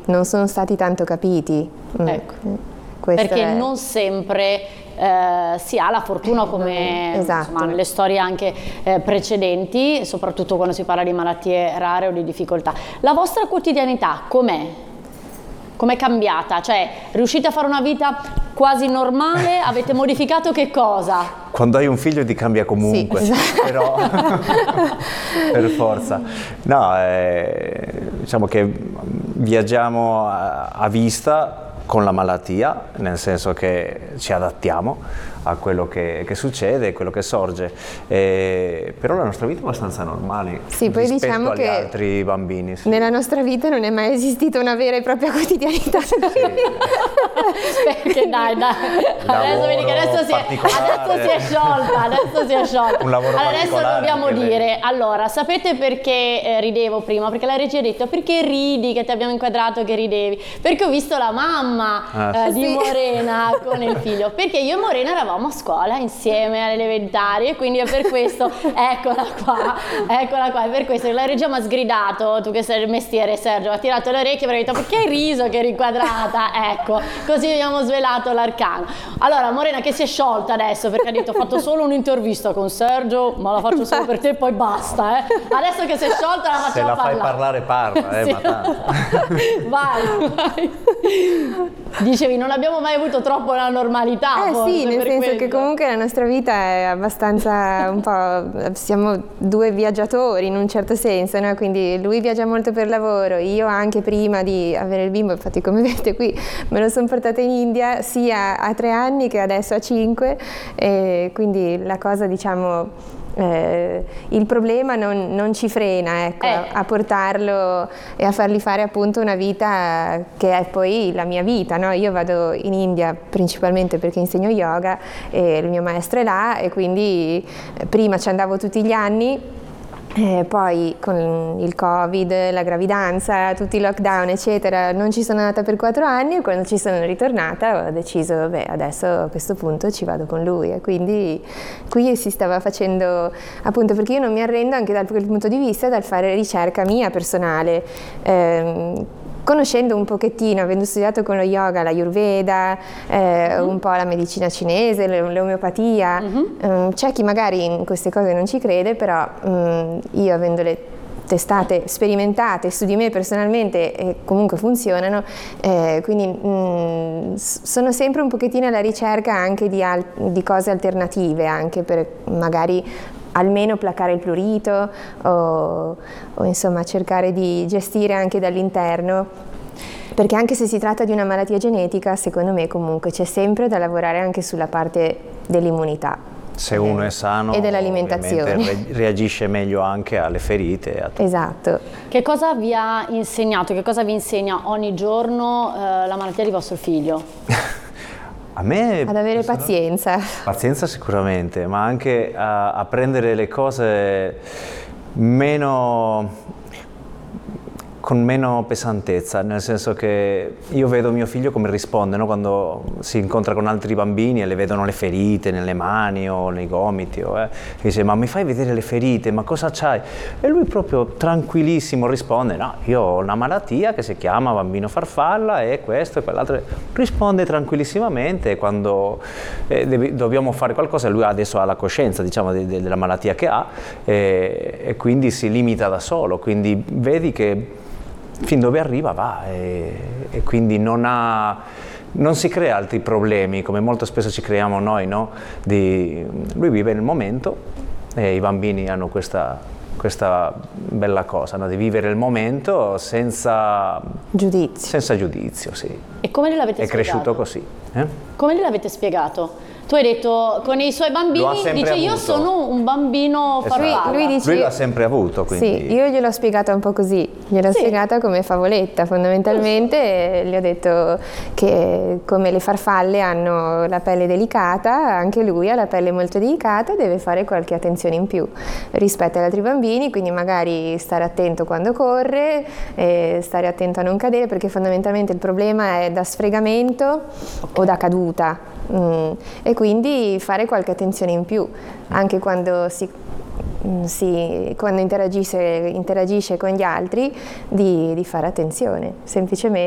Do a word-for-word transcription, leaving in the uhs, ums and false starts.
non sono stati tanto capiti. Ecco, Questo perché è... non sempre eh, si ha la fortuna, come esatto. insomma, nelle storie anche eh, precedenti, soprattutto quando si parla di malattie rare o di difficoltà. La vostra quotidianità com'è? Com'è cambiata? Cioè, riuscite a fare una vita quasi normale? Avete modificato che cosa? Quando hai un figlio ti cambia comunque, sì, esatto. però per forza. No, eh, diciamo che viaggiamo a, a vista con la malattia, nel senso che ci adattiamo a quello che, che succede, quello che sorge, eh, però la nostra vita è abbastanza normale sì, poi rispetto diciamo agli che altri bambini. Sì. Nella nostra vita non è mai esistita una vera e propria quotidianità. Sì. Perché dai, dai, adesso vedi che adesso si, è, adesso si è sciolta, adesso si è sciolta. Un lavoro allora, adesso dobbiamo dire, vedi. allora, sapete perché eh, ridevo prima? Perché la regia ha detto, perché ridi, che ti abbiamo inquadrato che ridevi? Perché ho visto la mamma ah, eh, sì. di Morena con il figlio, perché io e Morena eravamo a scuola insieme alle elementari e quindi è per questo, eccola qua, eccola qua, è per questo che la regia mi ha sgridato, tu che sei il mestiere Sergio, ha tirato le orecchie e mi ha detto perché hai riso che eri inquadrata, ecco, così abbiamo svelato l'arcano. Allora Morena che si è sciolta adesso perché ha detto ho fatto solo un'intervista con Sergio, ma la faccio solo per te e poi basta, eh. Adesso che si è sciolta la facciamo parlare. Se la fai parlare, parlare parla, eh, sì. ma tanto. Vai, vai. Dicevi, non abbiamo mai avuto troppo la normalità. Eh forse, sì, nel per senso quello. che comunque la nostra vita è abbastanza un po', siamo due viaggiatori in un certo senso, no? Quindi lui viaggia molto per lavoro, io anche prima di avere il bimbo, infatti come vedete qui me lo sono portata in India sia a tre anni che adesso a cinque, e quindi la cosa diciamo... Eh, il problema non, non ci frena, ecco, eh. a, a portarlo e a fargli fare appunto una vita che è poi la mia vita, no? Io vado in India principalmente perché insegno yoga e il mio maestro è là e quindi eh, prima ci andavo tutti gli anni. Eh, poi con il Covid, la gravidanza, tutti i lockdown eccetera non ci sono andata per quattro anni e quando ci sono ritornata ho deciso vabbè adesso a questo punto ci vado con lui e quindi qui si stava facendo appunto perché io non mi arrendo anche dal quel punto di vista dal fare ricerca mia personale. Eh, Conoscendo un pochettino, avendo studiato con lo yoga, l'ayurveda, eh, mm-hmm. un po' la medicina cinese, l'omeopatia, mm-hmm. um, c'è chi magari in queste cose non ci crede, però um, io avendole testate, sperimentate su di me personalmente e comunque funzionano, eh, quindi mh, sono sempre un pochettino alla ricerca anche di, al- di cose alternative, anche per magari almeno placare il prurito o, o insomma cercare di gestire anche dall'interno, perché anche se si tratta di una malattia genetica secondo me comunque c'è sempre da lavorare anche sulla parte dell'immunità. Se uno è sano e dell'alimentazione re- reagisce meglio anche alle ferite. A esatto. Che cosa vi ha insegnato, che cosa vi insegna ogni giorno eh, la malattia di vostro figlio? A me ad avere pazienza. Pazienza sicuramente, ma anche a, a prendere le cose meno con meno pesantezza, nel senso che io vedo mio figlio come risponde, no? Quando si incontra con altri bambini e le vedono le ferite nelle mani o nei gomiti, o, eh, e dice ma mi fai vedere le ferite, ma cosa c'hai? E lui proprio tranquillissimo risponde no, io ho una malattia che si chiama bambino farfalla e questo e quell'altro, risponde tranquillissimamente e quando eh, devi, dobbiamo fare qualcosa lui adesso ha la coscienza diciamo de, de, della malattia che ha e, e quindi si limita da solo, quindi vedi che fin dove arriva va e, e quindi non, ha, non si crea altri problemi come molto spesso ci creiamo noi, no? Di, lui vive nel momento e i bambini hanno questa, questa bella cosa, no? Di vivere il momento senza giudizio, senza giudizio sì. E come gliel'avete è spiegato? cresciuto così. Eh? Come gliel'avete spiegato? Tu hai detto con i suoi bambini, dice avuto. io sono un bambino esatto. farfalla. Lui, dice, lui l'ha sempre avuto, quindi... Sì, io gliel'ho spiegata un po' così, gliel'ho sì. spiegata come favoletta fondamentalmente, gli ho detto che come le farfalle hanno la pelle delicata, anche lui ha la pelle molto delicata e deve fare qualche attenzione in più rispetto agli altri bambini, quindi magari stare attento quando corre, e stare attento a non cadere, perché fondamentalmente il problema è da sfregamento okay. o da caduta. Mm. E quindi fare qualche attenzione in più anche quando si, si quando interagisce, interagisce con gli altri di, di fare attenzione semplicemente.